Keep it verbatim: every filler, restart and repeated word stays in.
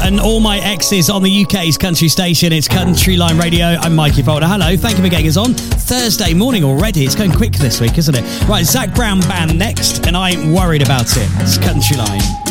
and all my exes on the U K's country station. It's Country Line Radio. I'm Mikey Folder. Hello, thank you for getting us on. Thursday morning already. It's going quick this week, isn't it? Right, Zach Brown Band next, and I ain't worried about it. It's Country Line.